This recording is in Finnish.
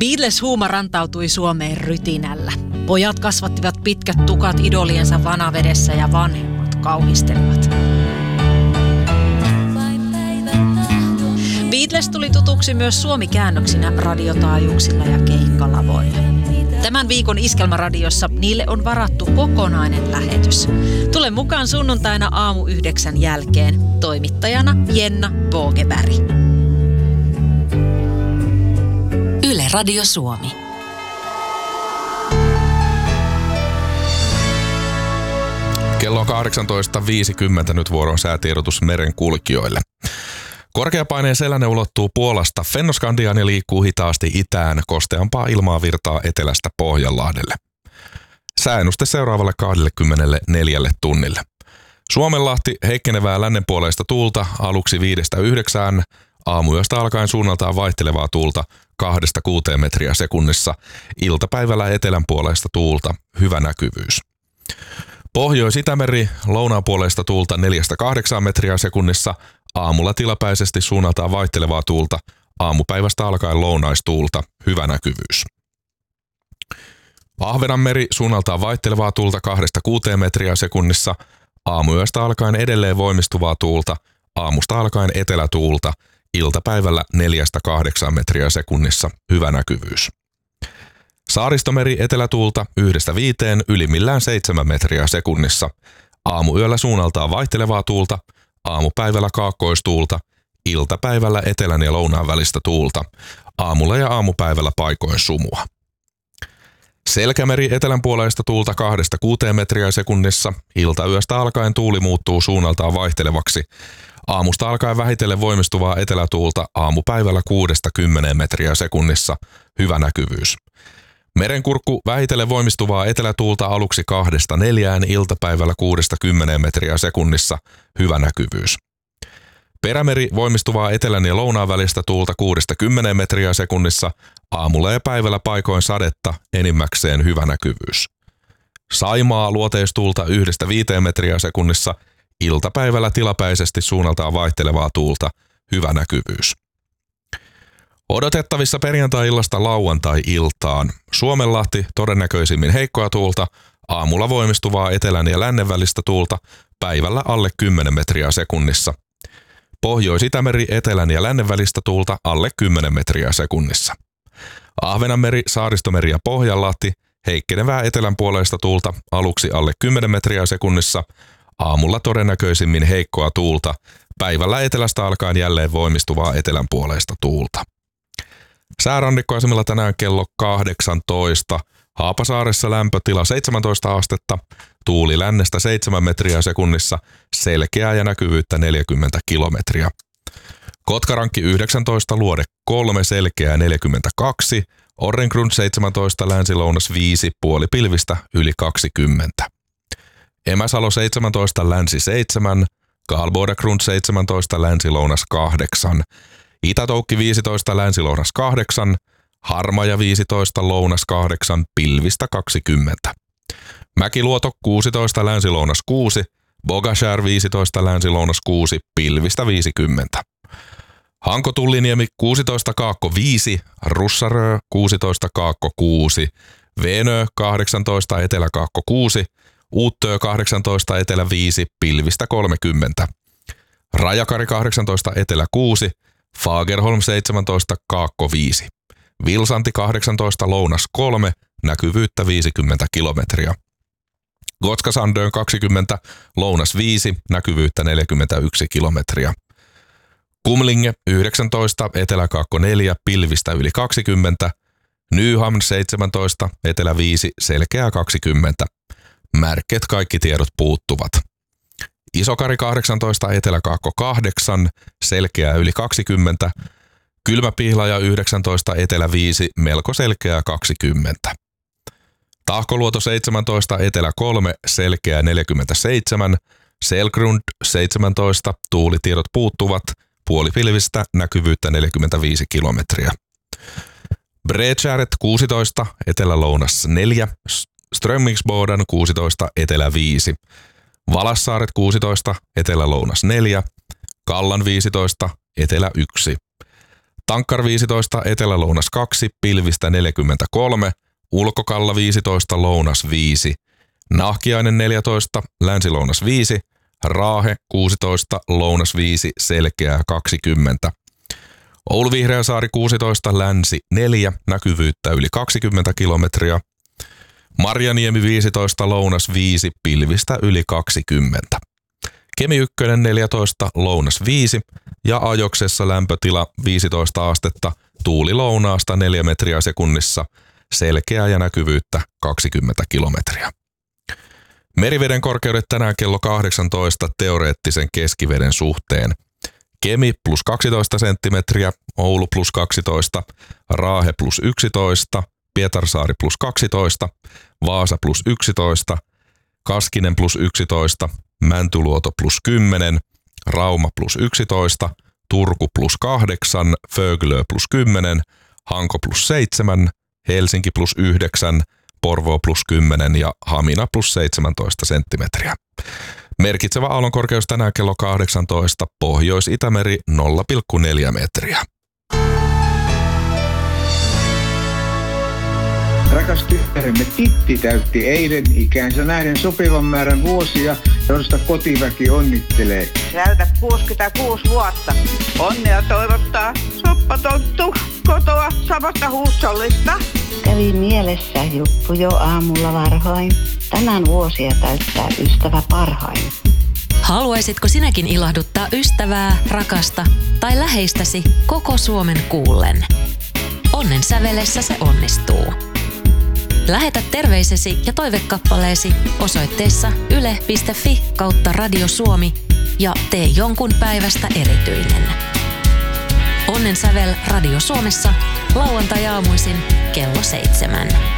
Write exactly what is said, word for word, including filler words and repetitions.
Beatles-huuma rantautui Suomeen rytinällä. Pojat kasvattivat pitkät tukat idoliensa vanavedessä ja vanhemmat kauhistelivat. Beatles tuli tutuksi myös suomikäännöksinä radiotaajuuksilla ja keikkalavoilla. Tämän viikon Iskelmäradiossa niille on varattu kokonainen lähetys. Tule mukaan sunnuntaina aamu yhdeksän jälkeen. Toimittajana Jenna Bogeberg. Yle Radio Suomi. Kello on kahdeksantoista viisikymmentä, nyt vuoron säätiedotus merenkulkijoille. Korkeapaineen selänne ulottuu Puolasta Fennoskandiaan ja liikkuu hitaasti itään, kosteampaa ilmaa virtaa etelästä Pohjanlahdelle. Sääennuste seuraavalle kaksikymmentäneljä tunnille. Suomenlahti heikkenevää lännenpuoleista tuulta aluksi viidestä yhdeksään, aamuyöstä alkaen suunnaltaan vaihtelevaa tuulta kahdesta kuuteen metriä sekunnissa, iltapäivällä etelänpuoleista tuulta hyvä näkyvyys. Pohjois-Itämeri lounaanpuoleista tuulta neljästä kahdeksaan metriä sekunnissa, aamulla tilapäisesti suunnaltaan vaihtelevaa tuulta, aamupäivästä alkaen lounaistuulta, hyvä näkyvyys. Ahvenanmeri suunnaltaan vaihtelevaa tuulta kahdesta kuuteen metriä sekunnissa, aamuyöstä alkaen edelleen voimistuvaa tuulta, aamusta alkaen etelätuulta, iltapäivällä neljästä kahdeksaan metriä sekunnissa, hyvä näkyvyys. Saaristomeri etelätuulta yhdestä viiteen ylimmillään seitsemän metriä sekunnissa, aamuyöllä suunnaltaan vaihtelevaa tuulta, aamupäivällä kaakkoistuulta, iltapäivällä etelän ja lounaan välistä tuulta, aamulla ja aamupäivällä paikoin sumua. Selkämeri etelänpuoleista tuulta kahdesta kuuteen metriä sekunnissa, iltayöstä alkaen tuuli muuttuu suunnaltaan vaihtelevaksi, aamusta alkaen vähitellen voimistuvaa etelätuulta, aamupäivällä kuudesta kymmeneen metriä sekunnissa, hyvä näkyvyys. Merenkurkku vähitellen voimistuvaa etelätuulta aluksi kahdesta neljään, iltapäivällä kuudesta kymmeneen metriä sekunnissa, hyvä näkyvyys. Perämeri voimistuvaa etelän ja lounaan välistä tuulta kuudesta kymmeneen metriä sekunnissa, aamulla ja päivällä paikoin sadetta, enimmäkseen hyvä näkyvyys. Saimaa luoteistuulta yhdestä viiteen metriä sekunnissa, iltapäivällä tilapäisesti suunnaltaan vaihtelevaa tuulta, hyvä näkyvyys. Odotettavissa perjantai-illasta lauantai-iltaan. Suomenlahti todennäköisimmin heikkoa tuulta, aamulla voimistuvaa etelän ja lännen välistä tuulta, päivällä alle kymmenen metriä sekunnissa. Pohjois-Itämeri etelän ja lännen välistä tuulta alle kymmenen metriä sekunnissa. Ahvenanmeri, Saaristomeri ja Pohjanlahti heikkenevää etelänpuoleista tuulta aluksi alle kymmenen metriä sekunnissa, aamulla todennäköisimmin heikkoa tuulta, päivällä etelästä alkaen jälleen voimistuvaa etelänpuoleista tuulta. Säärannikkoasemilla tänään kello kahdeksantoista. Haapasaaressa lämpötila seitsemäntoista astetta, tuuli lännestä seitsemän metriä sekunnissa, selkeää ja näkyvyyttä neljäkymmentä kilometriä. Kotkarankki yhdeksäntoista, Luode kolme, selkeää neljäkymmentäkaksi, Orrengrund seitsemäntoista, länsi-lounas viisi, puolipilvistä yli kaksikymmentä. Emäsalo seitsemäntoista, länsi seitsemän, Karlbodagrund seitsemäntoista, länsi-lounas kahdeksan. Itätoukki viisitoista, länsi-lounas kahdeksan, Harmaja viisitoista, lounas kahdeksan, pilvistä kaksikymmentä. Mäkiluoto kuusitoista, länsi-lounas kuusi, Bogashär viisitoista, länsi-lounas kuusi, pilvistä viisikymmentä. Hanko-Tulliniemi kuusitoista, Kaakko viisi, Russarö kuusitoista, Kaakko kuusi, Venö kahdeksantoista, Etelä-Kaakko kuusi, Uuttöö kahdeksantoista, Etelä viisi, pilvistä kolmekymmentä. Rajakari kahdeksantoista, Etelä kuusi, Fagerholm seitsemäntoista, Kaakko viisi. Vilsanti kahdeksantoista, lounas kolme, näkyvyyttä viisikymmentä kilometriä. Gotskasandön kaksikymmentä, lounas viisi, näkyvyyttä neljäkymmentäyksi kilometriä. Kumlinge yhdeksäntoista, Etelä-Kaakko neljä, pilvistä yli kaksikymmentä. Nyhamn seitsemäntoista, Etelä viisi, selkeää kaksikymmentä. Märket kaikki tiedot puuttuvat. Isokari kahdeksantoista, Etelä-Kaakko kahdeksan, selkeää yli kaksikymmentä. Kylmäpihlaja yhdeksäntoista, Etelä viisi, melko selkeää kaksikymmentä. Tahkoluoto seitsemäntoista, Etelä kolme, selkeää neljäkymmentäseitsemän. Selgrund seitsemäntoista, tuulitiedot puuttuvat, puolipilvistä, näkyvyyttä neljäkymmentäviisi kilometriä. Bredkäret kuusitoista, Etelä-lounas neljä, Strömmingsboden kuusitoista, Etelä viisi. Valassaaret kuusitoista, Etelä-lounas neljä, Kallan viisitoista, Etelä yksi. Tankkar viisitoista, Etelä-Lounas kaksi, pilvistä neljäkymmentäkolme, Ulkokalla viisitoista, Lounas viisi, Nahkiainen neljätoista, Länsi-Lounas viisi, Raahe kuusitoista, Lounas viisi, Selkeää kaksikymmentä. Oulu Vihreäsaari kuusitoista, Länsi neljä, näkyvyyttä yli kaksikymmentä kilometriä. Marjaniemi viisitoista, Lounas viisi, pilvistä yli kaksikymmentä. Kemi yksi neljätoista, Lounas viisi ja Ajoksessa lämpötila viisitoista astetta, tuuli lounaasta neljä metriä sekunnissa, selkeää ja näkyvyyttä kaksikymmentä kilometriä. Meriveden korkeudet tänään kello kahdeksantoista teoreettisen keskiveden suhteen. Kemi plus kaksitoista senttimetriä, Oulu plus kaksitoista, Raahe plus yksitoista, Pietarsaari plus kaksitoista, Vaasa plus yksitoista, Kaskinen plus yksitoista, Mäntyluoto plus kymmenen, Rauma plus yksitoista, Turku plus kahdeksan, Föglö plus kymmenen, Hanko plus seitsemän, Helsinki plus yhdeksän, Porvoo plus kymmenen ja Hamina plus seitsemäntoista senttimetriä. Merkitsevä aallonkorkeus tänään kello kahdeksantoista, Pohjois-Itämeri nolla pilkku neljä metriä. Rakas tyttäremme Titti täytti eilen ikäänsä nähden sopivan määrän vuosia, josta kotiväki onnittelee. Täytä kuusikymmentäkuusi vuotta. Onnea toivottaa soppatonttu kotoa samasta huussollista. Kävi mielessä juttu jo aamulla varhain. Tänään vuosia täyttää ystävä parhain. Haluaisitko sinäkin ilahduttaa ystävää, rakasta tai läheistäsi koko Suomen kuullen? Onnen sävelessä se onnistuu. Lähetä terveisesi ja toivekappaleesi osoitteessa yle piste fi kautta Radio Suomi ja tee jonkun päivästä erityinen. Onnen sävel Radio Suomessa lauantai-aamuisin kello seitsemän.